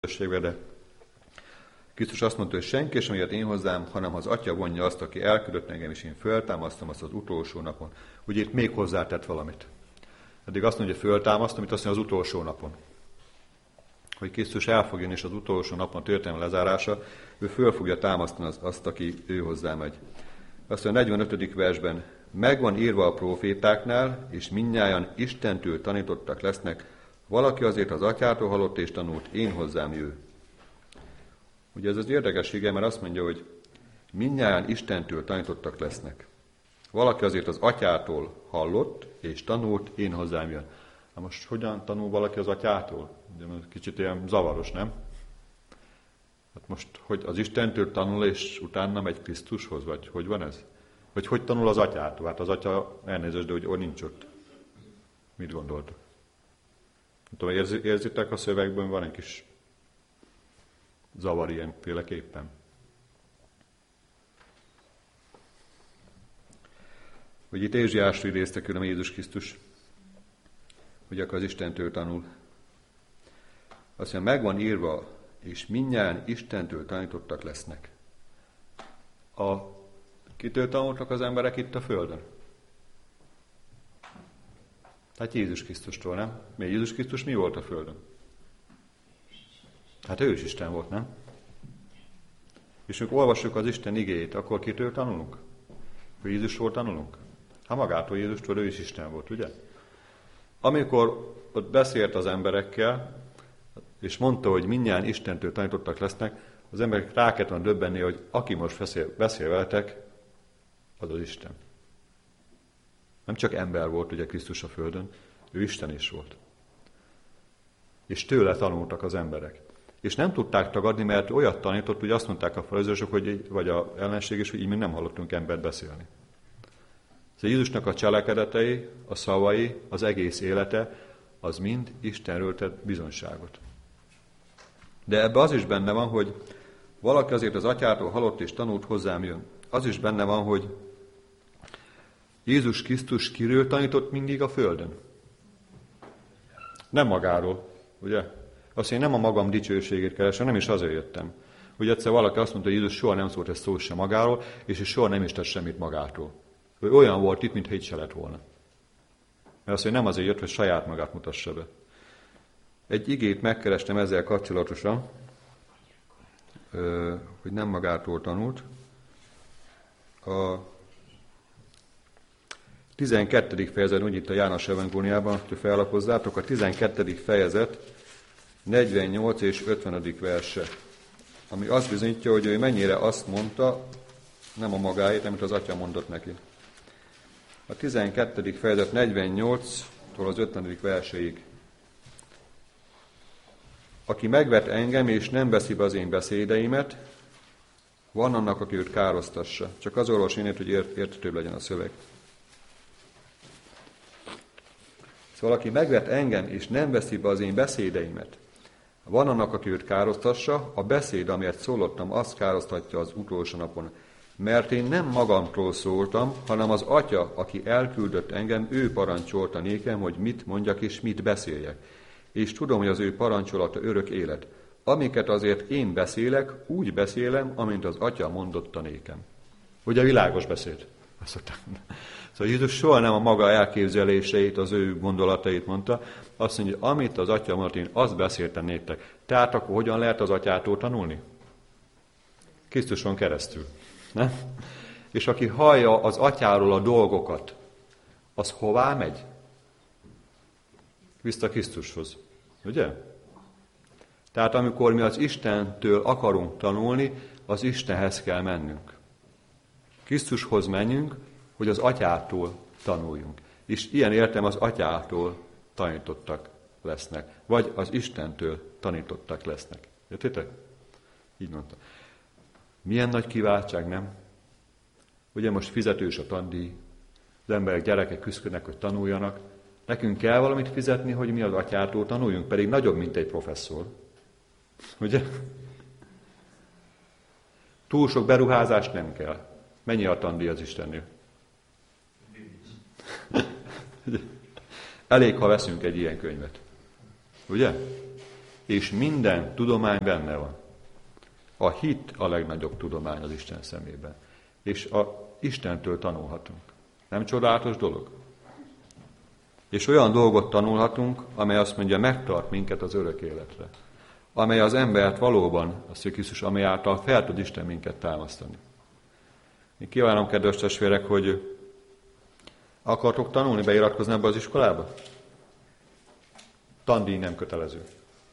de Krisztus azt mondta, hogy senki sem jött én hozzám, hanem az Atya vonja azt, aki elküldött engem, és én föltámasztom azt az utolsó napon. Ugye itt még hozzátett valamit. Eddig azt mondja, hogy föltámasztom, itt azt mondja az utolsó napon. Hogy Krisztus el fog jönni, és az utolsó napon történelmi lezárása, ő föl fogja támasztani azt, aki ő hozzá megy. Azt mondja, a 45. versben, megvan írva a profétáknál, és mindnyájan Istentől tanítottak lesznek, valaki azért az Atyától hallott és tanult, én hozzám jő. Ugye ez az érdekessége, mert azt mondja, hogy mindnyájan Istentől tanítottak lesznek. Valaki azért az Atyától hallott és tanult, én hozzám jön. Na most hogyan tanul valaki az Atyától? Ugye kicsit ilyen zavaros, nem? Hát most, hogy az Istentől tanul, és utána megy Krisztushoz, vagy hogy van ez? Vagy hogy tanul az Atyától? Hát az Atya elnézést, de hogy nincs ott. Mit gondoltok? Nem tudom, érzitek a szövegben, van egy kis zavar ilyenféleképpen. Hogy itt Ézsiásról idézte külön Jézus Krisztus, hogy akkor az Istentől tanul. Azt mondja, megvan írva, és mindnyájan Istentől tanítottak lesznek. Kitől tanultak az emberek itt a Földön? Hát Jézus Krisztustól, nem? Még Jézus Krisztus mi volt a Földön? Hát ő is Isten volt, nem? És amikor olvassuk az Isten igéjét, akkor kitől tanulunk? Hogy Jézusról tanulunk? Hát magától Jézustól, ő is Isten volt, ugye? Amikor ott beszélt az emberekkel, és mondta, hogy mindnyájan Istentől tanítottak lesznek, az emberek rá kellett volna döbbenni, hogy aki most beszél veletek, az az Isten. Nem csak ember volt ugye Krisztus a Földön, ő Isten is volt. És tőle tanultak az emberek. És nem tudták tagadni, mert olyat tanított, hogy azt mondták a farizeusok, vagy az ellenség is, hogy így még nem hallottunk embert beszélni. Szóval Jézusnak a cselekedetei, a szavai, az egész élete, az mind Istenről tett bizonyságot. De ebbe az is benne van, hogy valaki azért az Atyától hallott és tanult, hozzám jön. Az is benne van, hogy Jézus Krisztus kiről tanított mindig a Földön? Nem magáról, ugye? Azt én nem a magam dicsőségét keresem, nem is azért jöttem. Hogy egyszer valaki azt mondta, hogy Jézus soha nem szólt egy szó sem magáról, és soha nem is tett semmit magától. Ő olyan volt itt, mintha itt se lett volna. Mert azt, hogy nem azért jött, hogy saját magát mutassa be. Egy igét megkerestem ezzel kapcsolatosan, hogy nem magától tanult. A 12. fejezet, úgy itt a János evangéliumában, hogy fellapozzátok, a 12. fejezet 48 és 50. verse, ami azt bizonyítja, hogy ő mennyire azt mondta, nem a magáét, amit az Atya mondott neki. A 12. fejezet 48-tól az 50. verseig. Aki megvet engem, és nem veszi be az én beszédeimet, van annak, aki őt károsztassa. Csak az olvas én, hogy érthetőbb legyen a szöveg. Szóval aki megvet engem, és nem veszi be az én beszédeimet, van annak, aki őt károsztassa, a beszéd, amelyet szólottam, azt károsztatja az utolsó napon. Mert én nem magamtól szóltam, hanem az Atya, aki elküldött engem, ő parancsolta nékem, hogy mit mondjak és mit beszéljek. És tudom, hogy az ő parancsolata örök élet. Amiket azért én beszélek, úgy beszélem, amint az Atya mondotta nékem. Ugye világos beszéd? Szóval Jézus soha nem a maga elképzeléseit, az ő gondolatait mondta, azt mondja, amit az Atya mondott, én azt beszéltem néktek. Tehát akkor hogyan lehet az Atyától tanulni? Krisztuson keresztül. Nem? És aki hallja az Atyáról a dolgokat, az hová megy? Vissza Krisztushoz. Ugye? Tehát amikor mi az Istentől akarunk tanulni, az Istenhez kell mennünk. Krisztushoz menjünk, hogy az Atyától tanuljunk. És ilyen értem az Atyától tanítottak lesznek. Vagy az Istentől tanítottak lesznek. Értitek? Így mondta. Milyen nagy kiváltság, nem? Ugye most fizetős a tandíj, az emberek, gyerekek küszködnek, hogy tanuljanak. Nekünk kell valamit fizetni, hogy mi az Atyától tanuljunk, pedig nagyobb, mint egy professzor. Ugye? Túl sok beruházás nem kell. Mennyi a tandíj az Istennél? Elég, ha veszünk egy ilyen könyvet. Ugye? és minden tudomány benne van. A hit a legnagyobb tudomány az Isten szemében. És Istentől tanulhatunk. Nem csodálatos dolog? És olyan dolgot tanulhatunk, amely azt mondja, megtart minket az örök életre. Amely az embert valóban, azt mondja Krisztus, amely által fel tud Isten minket támasztani. Én kívánom, kedves testvérek, hogy akartok tanulni, beiratkozni ebbe az iskolába? Tandíj nem kötelező.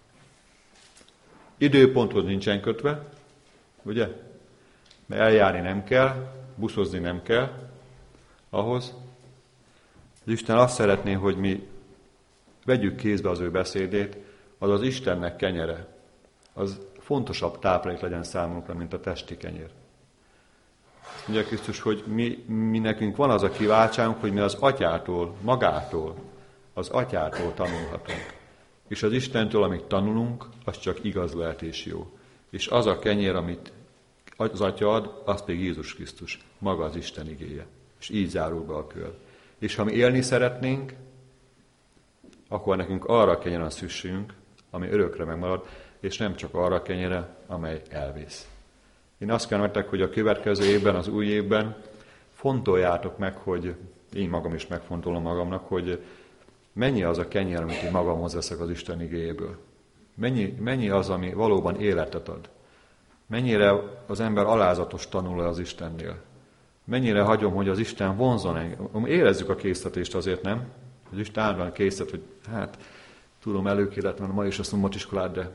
Időponthoz nincsen kötve, ugye? Mert eljárni nem kell, buszozni nem kell ahhoz. Az Isten azt szeretné, hogy mi vegyük kézbe az ő beszédét, az az Istennek kenyere. Az fontosabb táplálék legyen számunkra, mint a testi kenyér. Azt mondja Krisztus, hogy mi nekünk van az a kiváltságunk, hogy mi az Atyától, magától, az Atyától tanulhatunk. És az Istentől, amit tanulunk, az csak igaz lehet és jó. És az a kenyér, amit az Atya ad, az pedig Jézus Krisztus, maga az Isten igéje. És így zárul be a kör. És ha mi élni szeretnénk, akkor nekünk arra a kenyerre szükségünk, ami örökre megmarad, és nem csak arra a kenyerre, amely elvész. Én azt kívánom nektek, hogy a következő évben, az új évben fontoljátok meg, hogy én magam is megfontolom magamnak, hogy mennyi az a kenyér, amit én magamhoz veszek az Isten igéjéből. Mennyi az, ami valóban életet ad. Mennyire az ember alázatos tanul az Istennél. Mennyire hagyom, hogy az Isten vonzon engem. Érezzük a késztetést azért, nem? Az Isten állandóan késztet, hogy hát tudom, előkéletlen ma is a szombatiskolát, de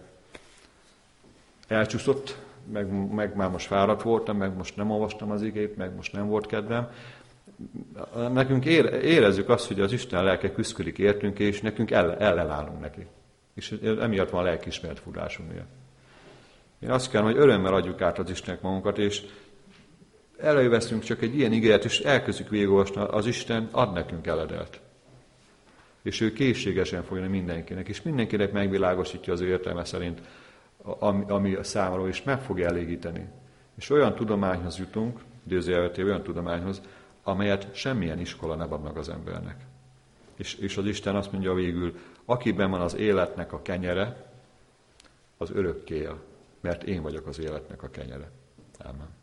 elcsúszott, meg már most fáradt voltam, meg most nem olvastam az igét, meg most nem volt kedvem. Nekünk érezzük azt, hogy az Isten lelke küszködik értünk, és nekünk ellenállunk neki. És emiatt van lelkiismeret furdásunk miatt. Én azt kívánom, hogy örömmel adjuk át az Istennek magunkat, és előveszünk csak egy ilyen igényt, és elkezdjük végigolvasni, az Isten ad nekünk eledelt. És ő készségesen fogja mindenkinek, és mindenkinek megvilágosítja az ő értelme szerint, ami a számára is meg fogja elégíteni. És olyan tudományhoz jutunk, idézőjelben olyan tudományhoz, amelyet semmilyen iskola nem ad meg az embernek. És az Isten azt mondja végül, akiben van az életnek a kenyere, az örökké él, mert én vagyok az életnek a kenyere. Ámen.